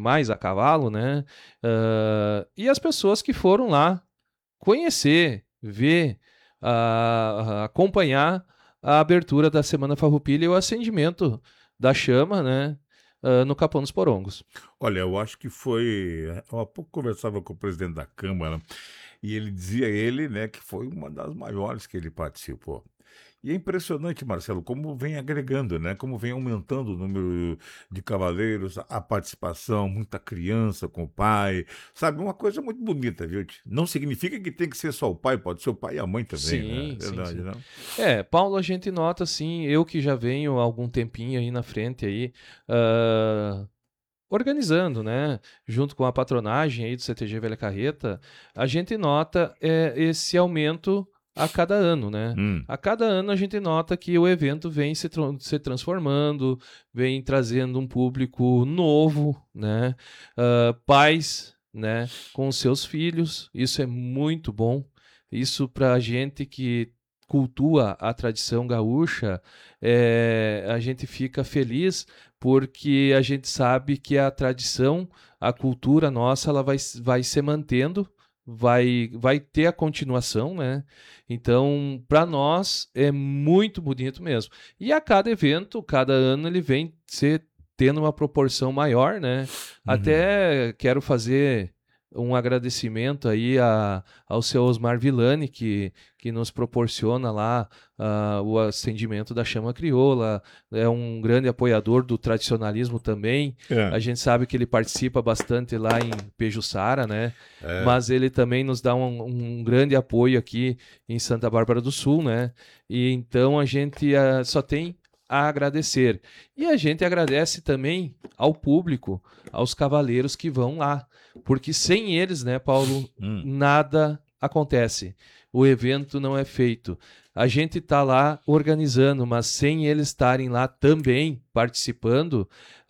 mais a cavalo, né? E as pessoas que foram lá conhecer, ver, acompanhar a abertura da Semana Farroupilha e o acendimento da chama, né? No Capão dos Porongos. Olha, eu acho que foi. Eu há pouco conversava com o presidente da Câmara e ele dizia, né, que foi uma das maiores que ele participou. E é impressionante, Marcelo, como vem agregando, né? Como vem aumentando o número de cavaleiros, a participação, muita criança com o pai, sabe? Uma coisa muito bonita, viu? Não significa que tem que ser só o pai, pode ser o pai e a mãe também, né? Sim, Verdade, sim. não? Paulo, a gente nota, assim, eu que já venho há algum tempinho aí na frente aí, organizando, né, junto com a patronagem aí do CTG Velha Carreta, a gente nota esse aumento a cada ano, né? A cada ano a gente nota que o evento vem se transformando, vem trazendo um público novo, né? Pais, né, com seus filhos, isso é muito bom. Isso para a gente que cultua a tradição gaúcha, a gente fica feliz porque a gente sabe que a tradição, a cultura nossa, ela vai se mantendo, vai ter a continuação, né? Então, para nós, é muito bonito mesmo. E a cada evento, cada ano, ele vem tendo uma proporção maior, né? Até quero fazer um agradecimento aí ao seu Osmar Villani, que nos proporciona lá o acendimento da chama crioula, é um grande apoiador do tradicionalismo também. A gente sabe que ele participa bastante lá em Pejuçara, né? Mas ele também nos dá um grande apoio aqui em Santa Bárbara do Sul, né? E então a gente só tem a agradecer. E a gente agradece também ao público, aos cavaleiros que vão lá, porque sem eles, né, Paulo, nada acontece. O evento não é feito. A gente está lá organizando, mas sem eles estarem lá também participando,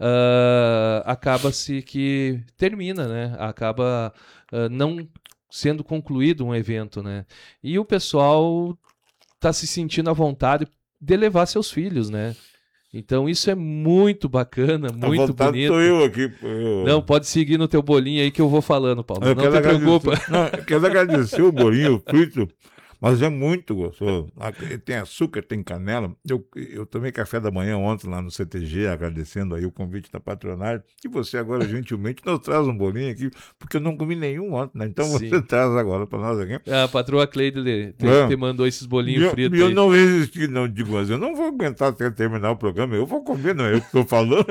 acaba-se que termina, né? Acaba não sendo concluído um evento, né? E o pessoal está se sentindo à vontade de levar seus filhos, né? Então isso é muito bacana, muito bonito. Sou eu aqui. Não, pode seguir no teu bolinho aí que eu vou falando, Paulo. Não te preocupa. Eu quero agradecer o bolinho frito, mas é muito gostoso. Tem açúcar, tem canela. Eu tomei café da manhã ontem lá no CTG, agradecendo aí o convite da patronagem. E você agora, gentilmente, nos traz um bolinho aqui, porque eu não comi nenhum ontem, né? Então Sim. você traz agora para nós aqui. A patroa Cleide te mandou esses bolinhos fritos. E eu não resisti, não. Digo, mas eu não vou aguentar até terminar o programa. Eu vou comer, não é eu que estou falando.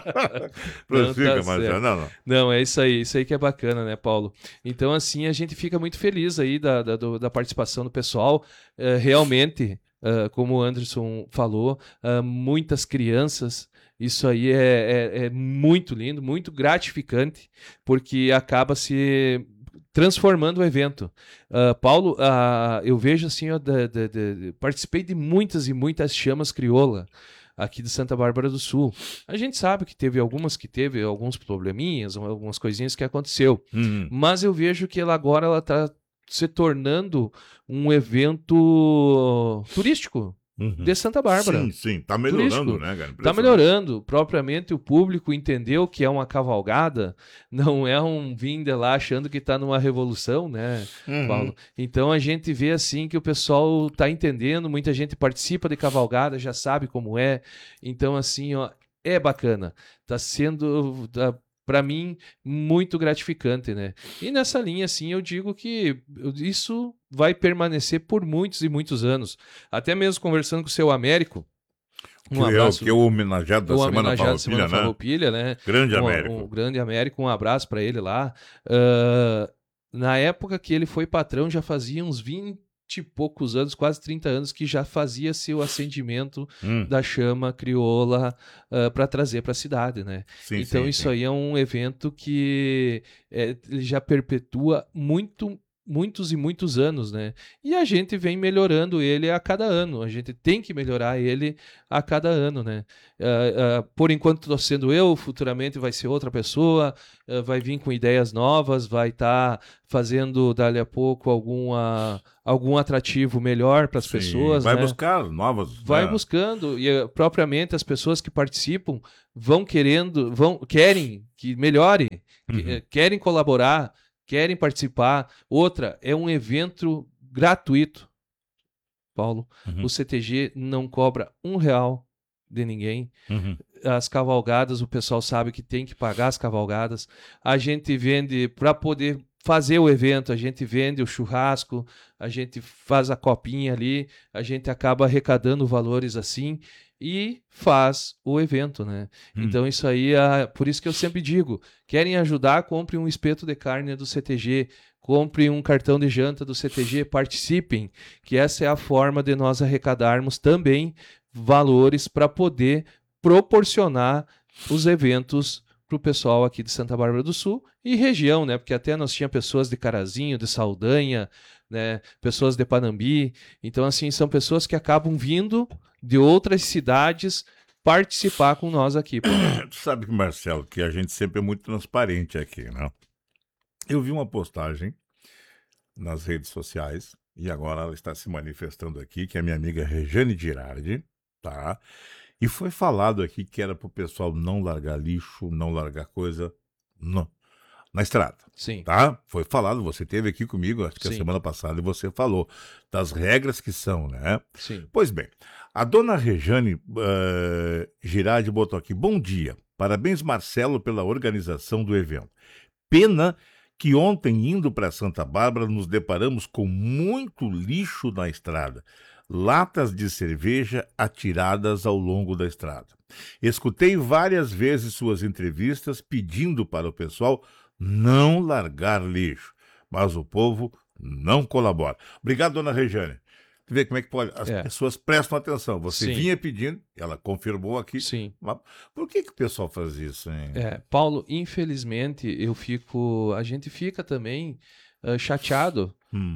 Prossiga, Marcelo. Não, é isso aí que é bacana, né, Paulo? Então, assim, a gente fica muito feliz aí da participação do pessoal. Realmente, como o Anderson falou, muitas crianças. Isso aí é muito lindo, muito gratificante, porque acaba se transformando o evento. Paulo, eu vejo assim, participei de muitas e muitas chamas crioula aqui de Santa Bárbara do Sul. A gente sabe que teve alguns probleminhas, algumas coisinhas que aconteceu, mas eu vejo que agora ela está se tornando um evento turístico de Santa Bárbara. Sim, tá melhorando, turístico, né, cara? Tá melhorando. Propriamente o público entendeu que é uma cavalgada, não é um vinde lá achando que tá numa revolução, né, Paulo? Então a gente vê assim que o pessoal tá entendendo, muita gente participa de cavalgada, já sabe como é. Então assim, ó, é bacana. Tá sendo para mim, muito gratificante, né? E nessa linha, assim, eu digo que isso vai permanecer por muitos e muitos anos. Até mesmo conversando com o seu Américo, um abraço. Que é o homenageado da Semana Farroupilha, né? Grande Américo. Um grande Américo, um abraço para ele lá. Na época que ele foi patrão, já fazia uns 20 e poucos anos, quase 30 anos, que já fazia-se o acendimento da chama crioula para trazer para a cidade, né? Sim, então sim, isso sim. aí é um evento que ele já perpetua muitos e muitos anos, né? E a gente vem melhorando ele a cada ano. A gente tem que melhorar ele a cada ano, né? Por enquanto estou sendo eu, futuramente vai ser outra pessoa, vai vir com ideias novas, vai estar fazendo dali a pouco algum atrativo melhor para as pessoas. Vai né? buscar novas. Vai buscando, e propriamente as pessoas que participam querem que melhore querem colaborar, querem participar. Outra, é um evento gratuito, Paulo. O CTG não cobra R$1 de ninguém. As cavalgadas, o pessoal sabe que tem que pagar as cavalgadas. A gente vende para poder fazer o evento, a gente vende o churrasco, a gente faz a copinha ali, a gente acaba arrecadando valores assim e faz o evento, né? Então isso aí, por isso que eu sempre digo, querem ajudar, compre um espeto de carne do CTG, compre um cartão de janta do CTG, participem, que essa é a forma de nós arrecadarmos também valores para poder proporcionar os eventos para o pessoal aqui de Santa Bárbara do Sul e região, né? Porque até nós tínhamos pessoas de Carazinho, de Saldanha, né? Pessoas de Panambi. Então, assim, são pessoas que acabam vindo de outras cidades participar com nós aqui. Tu sabe que, Marcelo, que a gente sempre é muito transparente aqui, né? Eu vi uma postagem nas redes sociais, e agora ela está se manifestando aqui, que é a minha amiga Rejane Girardi, tá? E foi falado aqui que era para o pessoal não largar lixo, não largar coisa na estrada. Sim. Tá? Foi falado, você esteve aqui comigo, acho que Sim. a semana passada, e você falou das regras que são, né? Sim. Pois bem, a dona Rejane Girardi botou aqui, bom dia, parabéns Marcelo pela organização do evento. Pena que ontem, indo para Santa Bárbara, nos deparamos com muito lixo na estrada. Latas de cerveja atiradas ao longo da estrada. Escutei várias vezes suas entrevistas pedindo para o pessoal não largar lixo, mas o povo não colabora. Obrigado, dona Rejane. Tu vê como é que pode. As pessoas prestam atenção. Você Sim. vinha pedindo, ela confirmou aqui. Sim. Mas por que o pessoal faz isso, hein? Paulo, infelizmente, a gente fica também chateado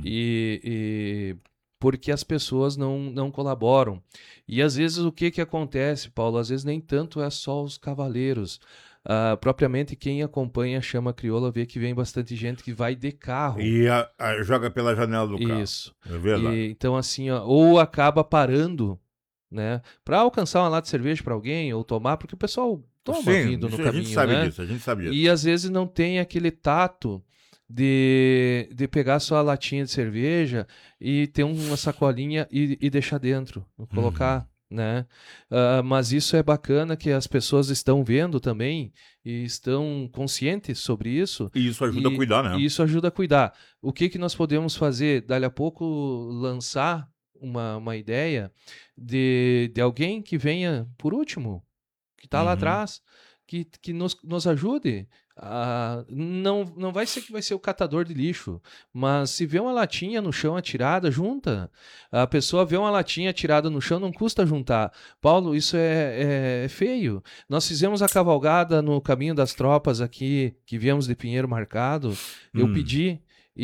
e porque as pessoas não colaboram. E às vezes o que acontece, Paulo? Às vezes nem tanto é só os cavaleiros. Propriamente quem acompanha a Chama Crioula vê que vem bastante gente que vai de carro. E joga pela janela do carro. Isso. É verdade. Então assim, ou acaba parando, né, para alcançar uma lata de cerveja para alguém ou tomar, porque o pessoal toma vindo no caminho, a gente sabe né? disso, a gente sabe disso. E às vezes não tem aquele tato de pegar sua latinha de cerveja e ter uma sacolinha e deixar dentro, colocar, né? Mas isso é bacana que as pessoas estão vendo também e estão conscientes sobre isso. E isso ajuda a cuidar, né? E isso ajuda a cuidar. O que nós podemos fazer? Dali a pouco lançar uma ideia de alguém que venha por último, que está lá atrás, que nos ajude. Não vai ser que vai ser o catador de lixo, mas se vê uma latinha no chão atirada, junta. A pessoa vê uma latinha atirada no chão, não custa juntar. Paulo, isso é feio. Nós fizemos a cavalgada no Caminho das Tropas aqui, que viemos de Pinheiro Marcado. Eu pedi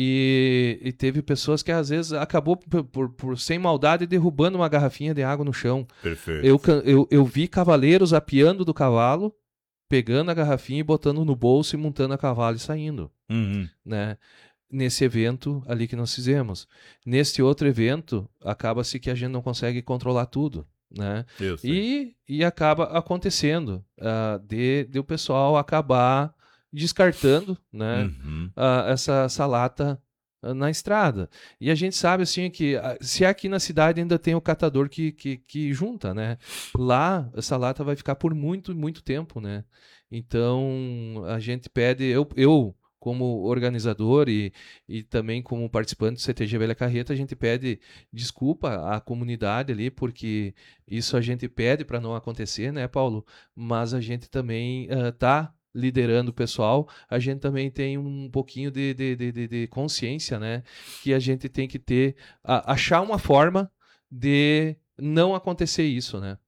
e teve pessoas que às vezes acabou por sem maldade derrubando uma garrafinha de água no chão. Perfeito. Eu vi cavaleiros apiando do cavalo, pegando a garrafinha e botando no bolso e montando a cavalo e saindo, né? Nesse evento ali que nós fizemos. Nesse outro evento, acaba-se que a gente não consegue controlar tudo, né? E acaba acontecendo de o pessoal acabar descartando, né? Essa lata na estrada. E a gente sabe assim que se aqui na cidade ainda tem o catador que junta, né? Lá essa lata vai ficar por muito, muito tempo, né? Então a gente pede, eu como organizador e também como participante do CTG Velha Carreta, a gente pede desculpa à comunidade ali, porque isso a gente pede para não acontecer, né, Paulo? Mas a gente também tá liderando o pessoal, a gente também tem um pouquinho de consciência, né? Que a gente tem que ter, achar uma forma de não acontecer isso, né?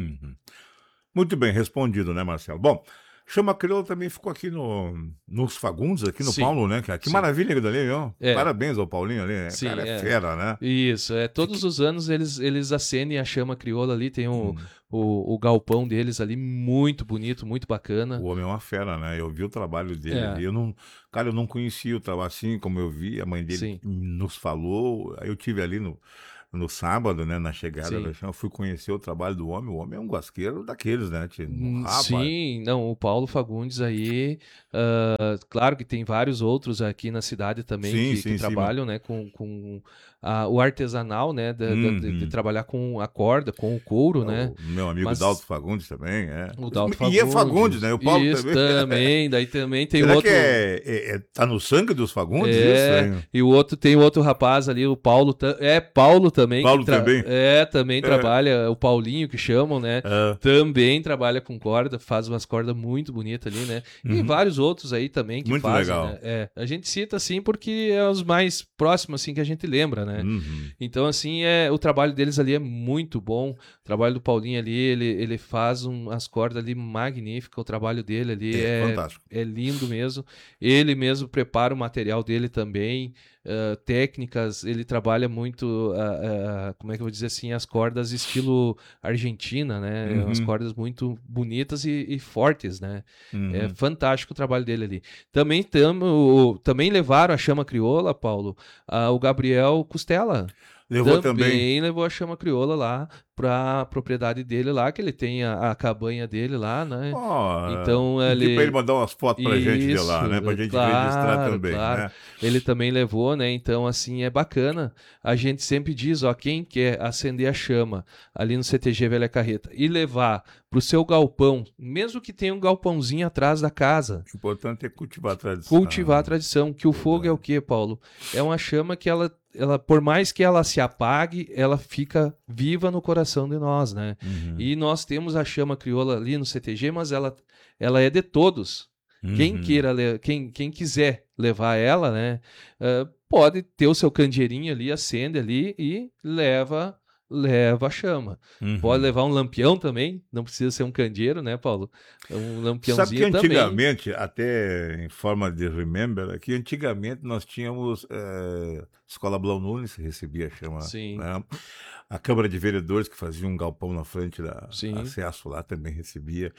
Muito bem respondido, né, Marcelo? Bom, Chama Crioula também ficou aqui nos Fagundes, aqui no Sim. Paulo, né? Que maravilha aquilo ali, viu? É. Parabéns ao Paulinho ali, né? Sim, Cara, é fera, né? Isso, todos os anos eles acendem a Chama Crioula ali, tem o galpão deles ali, muito bonito, muito bacana. O homem é uma fera, né? Eu vi o trabalho dele ali, eu não conhecia o trabalho assim como eu vi, a mãe dele nos falou, aí eu tive ali no sábado, né, na chegada da chama, fui conhecer o trabalho do homem. O homem é um guasqueiro daqueles, né? Sim, não, o Paulo Fagundes aí, claro que tem vários outros aqui na cidade também que trabalham, né, com o artesanal, né, de trabalhar com a corda, com o couro, né. O meu amigo Dalto Fagundes também, O Dalto Fagundes. E é Fagundes, né? O Paulo também. Daí também tem Será outro... que tá no sangue dos Fagundes? E tem outro rapaz ali, o Paulo, Paulo também. Paulo também? Também trabalha, o Paulinho que chamam, né? Também trabalha com corda, faz umas cordas muito bonitas ali, né? E vários outros aí também que muito fazem, legal. né? A gente cita assim porque é os mais próximos assim que a gente lembra, né? Então assim, o trabalho deles ali é muito bom. O trabalho do Paulinho ali, ele faz umas cordas ali magníficas, o trabalho dele ali fantástico. É lindo mesmo. Ele mesmo prepara o material dele também, técnicas, ele trabalha muito, como é que eu vou dizer assim, as cordas estilo Argentina, né? Umas cordas muito bonitas e fortes, né? É fantástico o trabalho dele ali. Também levaram a chama crioula, Paulo, o Gabriel Costela. Também levou a chama crioula lá para a propriedade dele lá, que ele tem a cabanha dele lá, né? Então ele... para ele mandar umas fotos pra gente de lá, né? Pra gente registrar também, né? Ele também levou, né? Então, assim, é bacana. A gente sempre diz, quem quer acender a chama ali no CTG Velha Carreta e levar pro seu galpão, mesmo que tenha um galpãozinho atrás da casa. O importante é cultivar a tradição. Cultivar a tradição, que o fogo é o quê, Paulo? É uma chama que ela, por mais que ela se apague, ela fica viva no coração de nós, né? E nós temos a chama crioula ali no CTG, mas ela é de todos. Quem quiser levar ela, né? Pode ter o seu candeeirinho ali, acende ali e leva a chama. Pode levar um lampião também, não precisa ser um candeeiro, né, Paulo? Um lampiãozinho também. Sabe que antigamente, também. Até em forma de remember, que antigamente nós tínhamos Escola Blau Nunes, recebia a chama. Sim. Né? A Câmara de Vereadores, que fazia um galpão na frente da acesso lá, também recebia.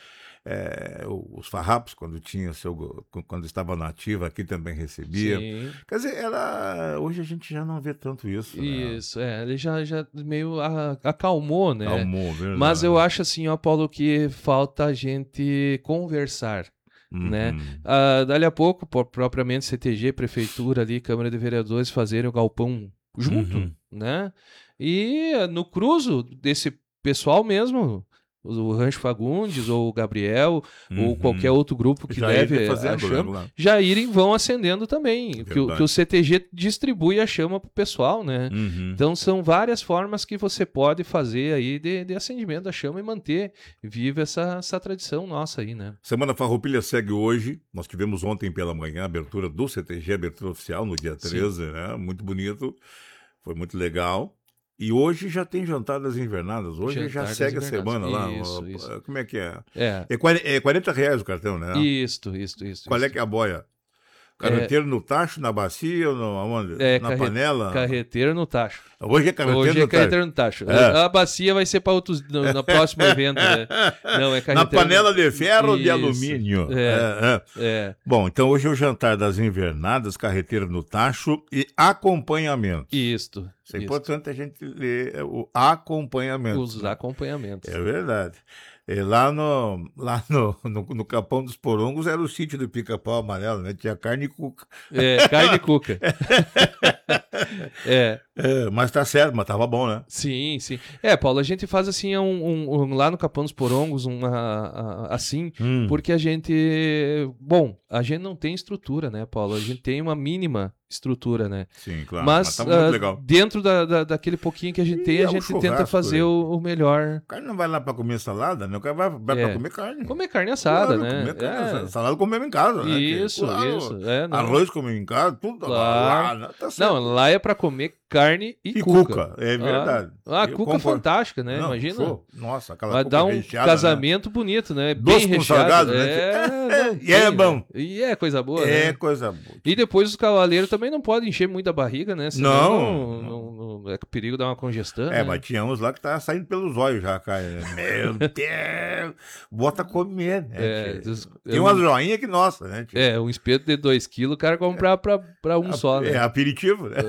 Os farrapos, quando estava na ativa, aqui também recebia. Sim. Quer dizer, hoje a gente já não vê tanto isso. Isso, ele já meio acalmou, né? Acalmou, verdade. Mas eu acho assim, Paulo, que falta a gente conversar. Né? Dali a pouco, propriamente CTG, Prefeitura ali, Câmara de Vereadores fazerem o galpão junto, né? E no cruzo desse pessoal mesmo, o Rancho Fagundes, ou o Gabriel, ou qualquer outro grupo que leve a chama, vão acendendo também, que o CTG distribui a chama pro pessoal, né? Então são várias formas que você pode fazer aí de acendimento da chama e manter viva essa tradição nossa aí, né? Semana Farroupilha segue hoje, nós tivemos ontem pela manhã a abertura do CTG, abertura oficial no dia 13, né? Muito bonito, foi muito legal. E hoje já tem jantar das invernadas. Hoje já segue a semana lá. Isso. Como é que é? É R$40 o cartão, né? Isso. Qual é que é a boia? Carreteiro no tacho, na bacia ou aonde? Na panela? Carreteiro no tacho. Hoje é carreteiro no tacho. A bacia vai ser para outros no próximo evento. Né? Não, é carreteiro. Na panela de ferro ou de alumínio? Bom, então hoje é o jantar das invernadas, carreteiro no tacho e acompanhamento. Isso. É importante a gente ler o acompanhamento. Os acompanhamentos. É verdade. Lá no Capão dos Porongos era o sítio do Pica-Pau Amarelo, né? Tinha carne e cuca. Carne e cuca. Mas tá certo, mas tava bom, né? Sim. Paulo, a gente faz assim lá no Capão dos Porongos, assim, porque a gente não tem estrutura, né, Paulo? A gente tem uma mínima estrutura, né? Sim, claro. Mas tá muito legal. Dentro daquele pouquinho que a gente tem, a gente tenta fazer o melhor. O cara não vai lá pra comer salada, né? O cara vai pra comer carne. Comer carne assada, né? Comer carne assada. Salada comemos em casa, né? Isso. Arroz comemos em casa, tudo claro. lá. Tá certo. Não, lá é pra comer carne e cuca. É verdade. A cuca fantástica, né? Imagina. Show. Nossa, aquela vai cuca dar um recheada, casamento bonito, né? Doce bem com recheado. Salgado, né? E é bom. E é coisa boa, né? É coisa boa. E depois os cavaleiros também não podem encher muito a barriga, né? Senão não é perigo dar uma congestão, né? Mas tinha uns lá que tá saindo pelos olhos já, cara. Meu Deus! Bota comer, né? Tem umas joinhas que nossa, né? Um espeto de 2 kg, o cara comprar pra um só, né? É aperitivo, né?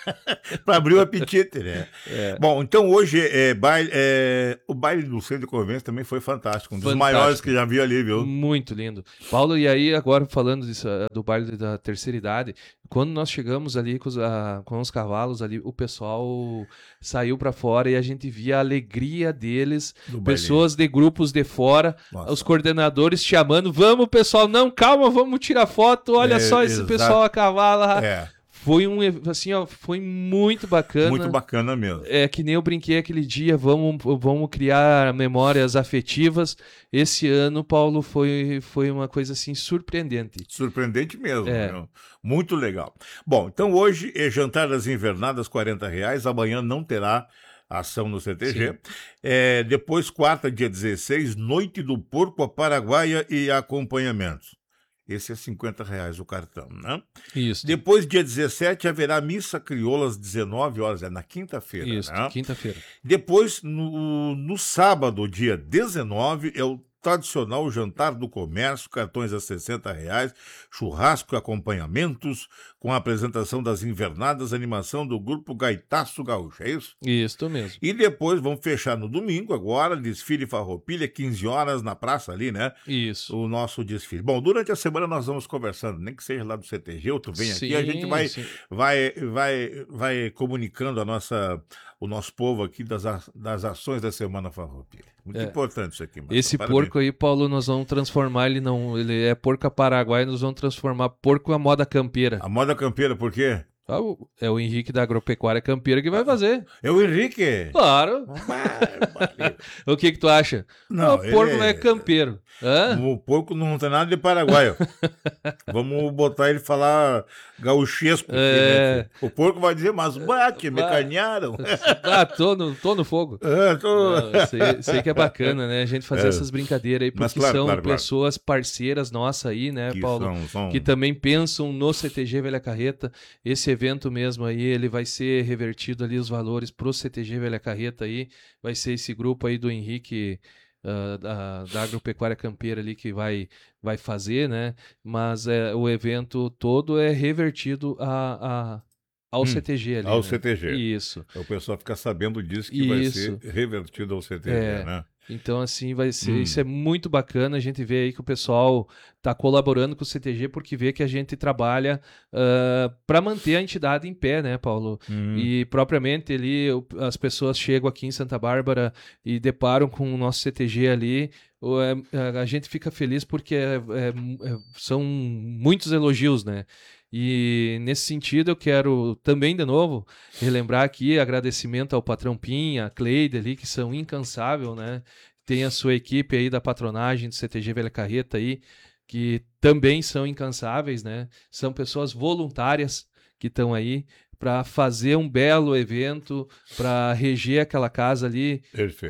para abrir o apetite, né? Bom, então hoje o baile do Centro de Convivência também foi fantástico, um dos maiores que já vi ali, viu? Muito lindo. Paulo, e aí agora falando disso, do baile da terceira idade, quando nós chegamos ali com os cavalos ali, o pessoal saiu para fora e a gente via a alegria deles, pessoas de grupos de fora, os coordenadores chamando, vamos pessoal, não, calma, vamos tirar foto, olha só esse pessoal a cavalo. Foi assim, ó, foi muito bacana. Muito bacana mesmo. Que nem eu brinquei aquele dia, vamos criar memórias afetivas. Esse ano, Paulo, foi uma coisa assim surpreendente. Surpreendente mesmo, meu. Muito legal. Bom, então hoje é jantar das invernadas, R$40. Amanhã não terá ação no CTG. Depois, quarta, dia 16, Noite do Porco, a Paraguaia e acompanhamentos. Esse é R$50 o cartão, né? Isso. Depois, dia 17, haverá missa crioula às 19 horas, na quinta-feira. Isso, né? Quinta-feira. Depois, no sábado, dia 19, é o tradicional jantar do comércio, cartões a R$60, churrasco e acompanhamentos, com a apresentação das invernadas, animação do grupo Gaitaço Gaúcho, é isso? Isso mesmo. E depois vamos fechar no domingo agora, desfile Farroupilha, 15 horas na praça ali, né? Isso. O nosso desfile. Bom, durante a semana nós vamos conversando, nem que seja lá do CTG, ou tu vem aqui, a gente vai comunicando o nosso povo aqui das ações da Semana Farroupilha. Muito importante isso aqui, Marcelo. Esse porco aí, Paulo, nós vamos transformar ele é porco paraguai, nós vamos transformar porco à moda campeira. A moda campeira, por quê? É o Henrique da Agropecuária Campeira que vai fazer. É o Henrique? Claro. O que tu acha? Não, o porco não é campeiro. O porco não tem nada de paraguaio. Vamos botar ele falar gauchesco. Né? O porco vai dizer, mas bate, me canharam. Tô no fogo. Sei que é bacana, né? A gente fazer essas brincadeiras aí, porque são pessoas parceiras nossas aí, né, Paulo? Que também pensam no CTG Velha Carreta. Esse evento mesmo aí, ele vai ser revertido ali os valores pro CTG Velha Carreta aí. Vai ser esse grupo aí do Henrique... da Agropecuária Campeira ali que vai fazer, né? Mas o evento todo é revertido ao CTG ali. Ao né? CTG. Isso. O pessoal fica sabendo disso que vai ser revertido ao CTG, né? Então, assim, vai ser. Isso é muito bacana. A gente vê aí que o pessoal está colaborando com o CTG porque vê que a gente trabalha para manter a entidade em pé, né, Paulo? E propriamente ali as pessoas chegam aqui em Santa Bárbara e deparam com o nosso CTG ali. A gente fica feliz porque são muitos elogios, né? E nesse sentido eu quero também de novo relembrar aqui agradecimento ao patrão Pinha, a Cleide ali, que são incansáveis, né? Tem a sua equipe aí da patronagem do CTG Velha Carreta aí, que também são incansáveis, né? São pessoas voluntárias que estão aí para fazer um belo evento, para reger aquela casa ali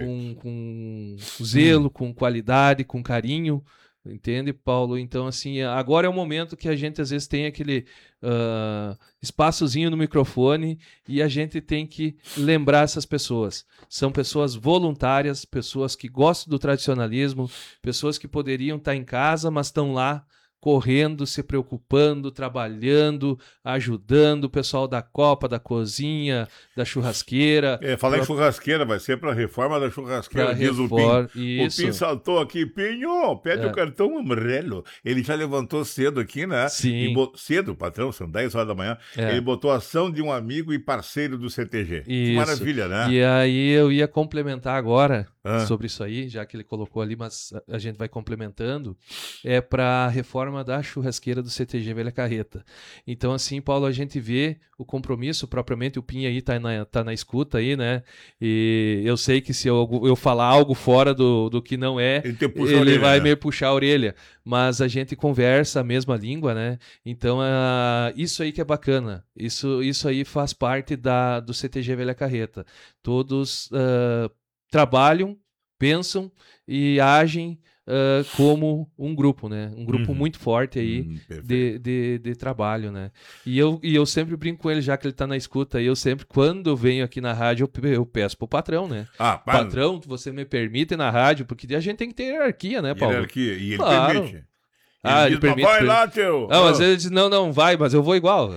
com zelo, com qualidade, com carinho. Entende, Paulo? Então, assim, agora é o momento que a gente às vezes tem aquele espaçozinho no microfone e a gente tem que lembrar essas pessoas. São pessoas voluntárias, pessoas que gostam do tradicionalismo, pessoas que poderiam estar em casa, mas estão lá correndo, se preocupando, trabalhando, ajudando o pessoal da copa, da cozinha, da churrasqueira. Falar em churrasqueira, vai ser para a reforma da churrasqueira, diz o Pinho. O Pinho saltou aqui, Pinho, pede o cartão amarelo. Ele já levantou cedo aqui, né? Sim. Cedo, patrão, são 10 horas da manhã. Ele botou ação de um amigo e parceiro do CTG. Isso. Que maravilha, né? E aí eu ia complementar agora sobre isso aí, já que ele colocou ali, mas a gente vai complementando, para a reforma da churrasqueira do CTG Velha Carreta. Então, assim, Paulo, a gente vê o compromisso, propriamente o Pinha aí tá na escuta aí, né? E eu sei que se eu falar algo fora do que não é, ele vai me puxar a orelha. Mas a gente conversa a mesma língua, né? Então, isso aí que é bacana. Isso aí faz parte do CTG Velha Carreta. Todos trabalham, pensam e agem como um grupo, né? Um grupo muito forte aí de trabalho, né? E eu sempre brinco com ele, já que ele tá na escuta, e eu sempre, quando eu venho aqui na rádio, eu peço pro patrão, né? Patrão, você me permite na rádio, porque a gente tem que ter hierarquia, né, Paulo? Hierarquia, e ele claro. permite. Ele diz, permite. Vai lá, teu. Não, mas ele diz, não vai, mas eu vou igual.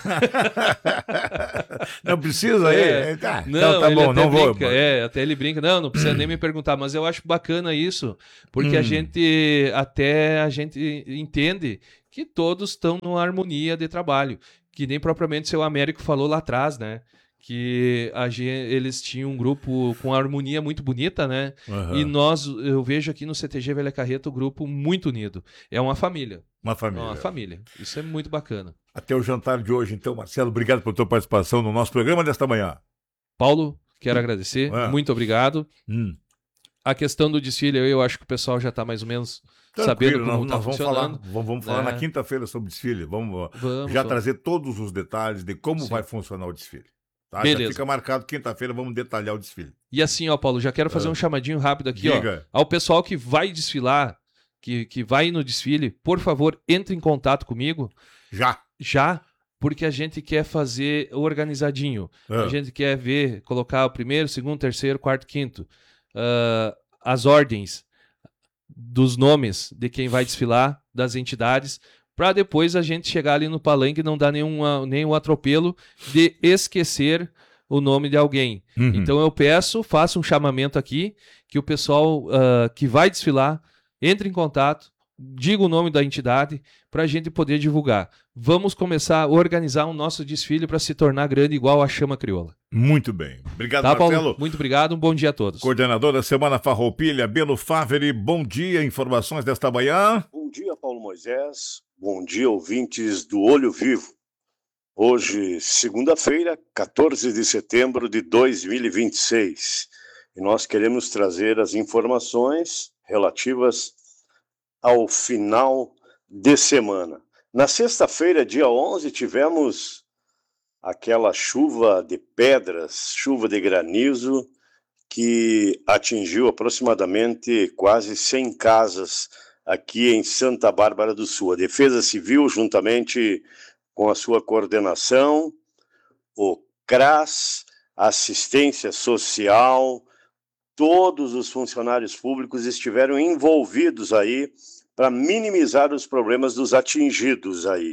Não precisa aí? Não, tá bom, não vou. Até ele brinca, não precisa nem me perguntar, mas eu acho bacana isso, porque a gente entende que todos estão numa harmonia de trabalho, que nem propriamente o seu Américo falou lá atrás, né? Que eles tinham um grupo com harmonia muito bonita, né? Uhum. E eu vejo aqui no CTG Velha Carreta o grupo muito unido. É uma família. Uma família. Uma família. Isso é muito bacana. Até o jantar de hoje, então, Marcelo, obrigado pela tua participação no nosso programa desta manhã. Paulo, quero agradecer. Muito obrigado. A questão do desfile, eu acho que o pessoal já está mais ou menos sabendo como está funcionando. Vamos falar na quinta-feira sobre o desfile. Vamos trazer todos os detalhes de como vai funcionar o desfile. Tá? Já fica marcado quinta-feira, vamos detalhar o desfile. E assim, ó, Paulo, já quero fazer um chamadinho rápido aqui, ó, ao pessoal que vai desfilar, que vai no desfile, por favor, entre em contato comigo. Já, porque a gente quer fazer organizadinho. A gente quer colocar o primeiro, segundo, terceiro, quarto, quinto. As ordens dos nomes de quem vai desfilar, das entidades, para depois a gente chegar ali no palanque e não dar nenhum atropelo de esquecer o nome de alguém. Então eu faço um chamamento aqui, que o pessoal que vai desfilar entre em contato, diga o nome da entidade, para a gente poder divulgar. Vamos começar a organizar o nosso desfile para se tornar grande igual a Chama Crioula. Muito bem. Obrigado, Marcelo. Paulo? Muito obrigado, um bom dia a todos. Coordenador da Semana Farroupilha, Belo Faveri, bom dia, informações desta manhã. Bom dia, Paulo Moisés. Bom dia, ouvintes do Olho Vivo. Hoje, segunda-feira, 14 de setembro de 2026. E nós queremos trazer as informações relativas ao final de semana. Na sexta-feira, dia 11, tivemos aquela chuva de pedras, chuva de granizo, que atingiu aproximadamente quase 100 casas aqui em Santa Bárbara do Sul. A Defesa Civil, juntamente com a sua coordenação, o CRAS, Assistência Social, todos os funcionários públicos estiveram envolvidos aí para minimizar os problemas dos atingidos aí.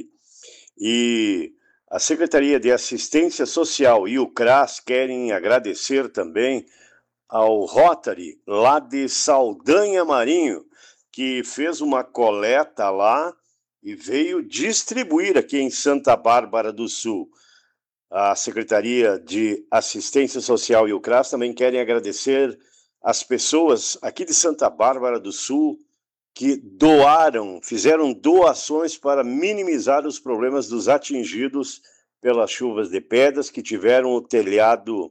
E a Secretaria de Assistência Social e o CRAS querem agradecer também ao Rotary, lá de Saldanha Marinho, que fez uma coleta lá e veio distribuir aqui em Santa Bárbara do Sul. A Secretaria de Assistência Social e o CRAS também querem agradecer as pessoas aqui de Santa Bárbara do Sul que fizeram doações para minimizar os problemas dos atingidos pelas chuvas de pedras, que tiveram o telhado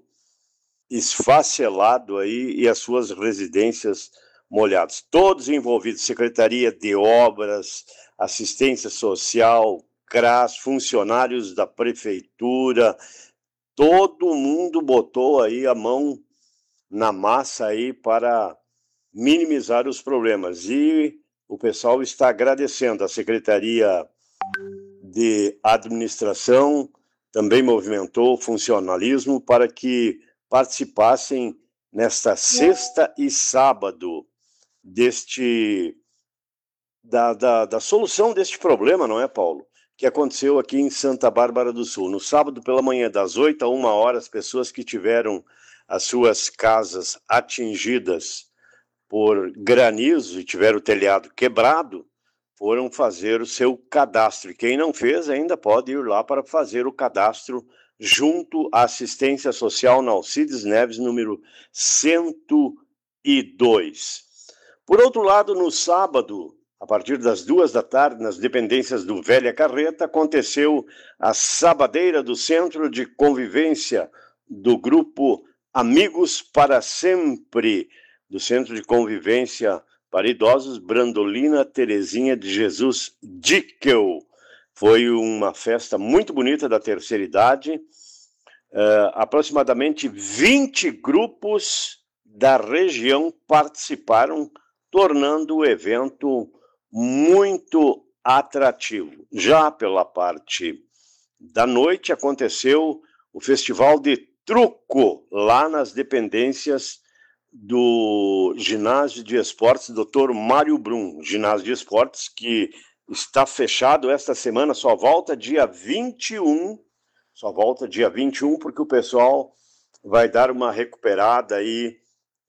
esfacelado aí e as suas residências molhadas. Todos envolvidos, Secretaria de Obras, Assistência Social, CRAS, funcionários da Prefeitura, todo mundo botou aí a mão na massa aí para minimizar os problemas. E o pessoal está agradecendo. A Secretaria de Administração também movimentou o funcionalismo para que participassem nesta sexta e sábado da solução deste problema, não é, Paulo? Que aconteceu aqui em Santa Bárbara do Sul. No sábado pela manhã, das 8 a 1 hora, as pessoas que tiveram as suas casas atingidas por granizo e tiveram o telhado quebrado, foram fazer o seu cadastro. E quem não fez ainda pode ir lá para fazer o cadastro junto à Assistência Social na Alcides Neves, número 102. Por outro lado, no sábado, a partir das 2 da tarde, nas dependências do Velha Carreta, aconteceu a sabadeira do Centro de Convivência do grupo Amigos para Sempre, do Centro de Convivência para Idosos Brandolina Terezinha de Jesus Dickel. Foi uma festa muito bonita da terceira idade. Aproximadamente 20 grupos da região participaram, tornando o evento muito atrativo. Já pela parte da noite aconteceu o Festival de Truco, lá nas dependências do ginásio de esportes Dr. Mário Brum, ginásio de esportes que está fechado esta semana, só volta dia 21, porque o pessoal vai dar uma recuperada aí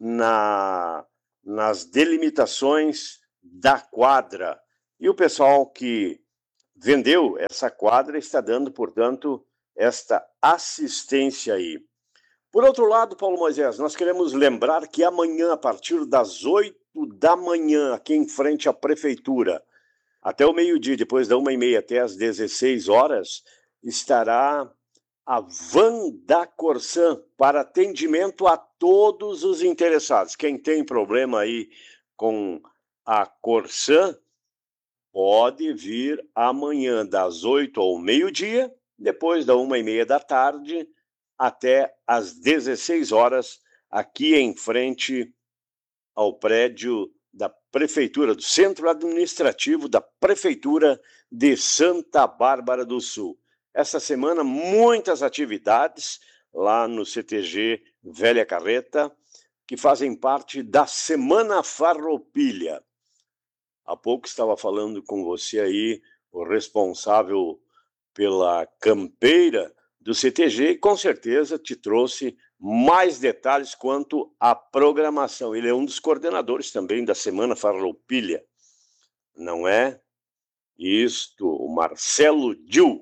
nas delimitações da quadra. E o pessoal que vendeu essa quadra está dando, portanto, esta assistência aí. Por outro lado, Paulo Moisés, nós queremos lembrar que amanhã, a partir das 8 da manhã, aqui em frente à Prefeitura, até o meio-dia, depois da 1h30 até às 16 horas, estará a Van da Corsan para atendimento a todos os interessados. Quem tem problema aí com a Corsan, pode vir amanhã das 8 ao meio-dia, depois da 1h30 da tarde, até às 16 horas, aqui em frente ao prédio da Prefeitura, do Centro Administrativo da Prefeitura de Santa Bárbara do Sul. Essa semana, muitas atividades lá no CTG Velha Carreta, que fazem parte da Semana Farroupilha. Há pouco estava falando com você aí, o responsável pela campeira do CTG, e com certeza te trouxe mais detalhes quanto à programação. Ele é um dos coordenadores também da Semana Farroupilha, não é? Isto, o Marcelo Dil.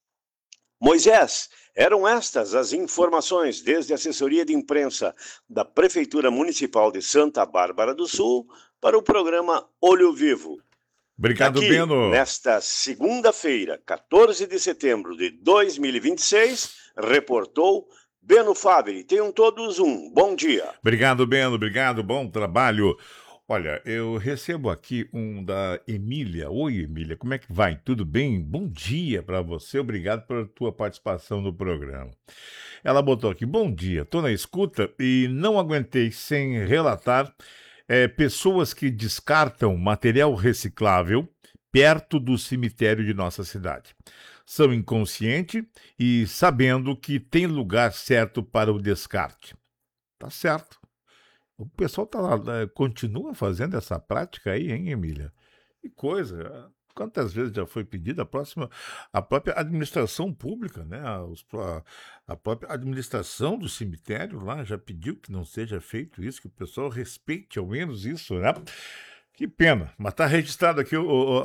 Moisés, eram estas as informações desde a assessoria de imprensa da Prefeitura Municipal de Santa Bárbara do Sul para o programa Olho Vivo. Obrigado, Beno. Nesta segunda-feira, 14 de setembro de 2026, reportou Beno Fabri. Tenham todos um bom dia. Obrigado, Beno. Obrigado, bom trabalho. Olha, eu recebo aqui um da Emília. Oi, Emília, como é que vai? Tudo bem? Bom dia para você. Obrigado pela tua participação no programa. Ela botou aqui, bom dia, estou na escuta e não aguentei sem relatar pessoas que descartam material reciclável perto do cemitério de nossa cidade. São inconscientes e sabendo que tem lugar certo para o descarte. Tá certo. O pessoal continua fazendo essa prática aí, hein, Emília? Que coisa. Quantas vezes já foi pedida a própria administração pública, né? A própria administração do cemitério lá já pediu que não seja feito isso, que o pessoal respeite ao menos isso, né? Que pena, mas está registrado aqui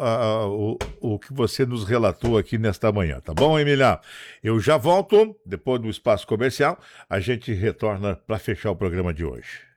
o que você nos relatou aqui nesta manhã, tá bom, Emília? Eu já volto, depois do espaço comercial, a gente retorna para fechar o programa de hoje.